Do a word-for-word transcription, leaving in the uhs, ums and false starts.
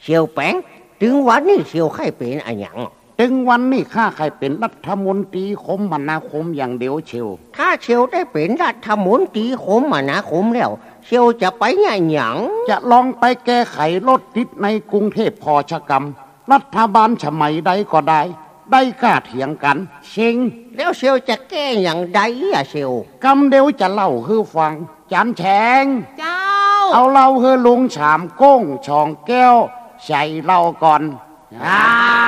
เชียวแป้งถึงวันนี้เชียวใครเป็นอะไรอย่างถึงวันนี้ข้าใครเป็นรัฐมนตรีคมนาคมอย่างเดียวเชียวถ้าเชียวได้เป็นรัฐมนตรีคมนาคมแล้วเชียวจะไปไงหยังจะลองไปแก้ไขรถติดในกรุงเทพพอชกรรมรัฐบาลสมัยใดก็ได้ได้กล้าเถียงกันเชิงแล้วเชียวจะแก้อย่างใดอะเชียวกำเดียวจะเล่าคือฟังจานแฉงเจ้าเอาเล่าคือลุงฉามก้งช่องแก้วใส่เล่าก่อนอ่า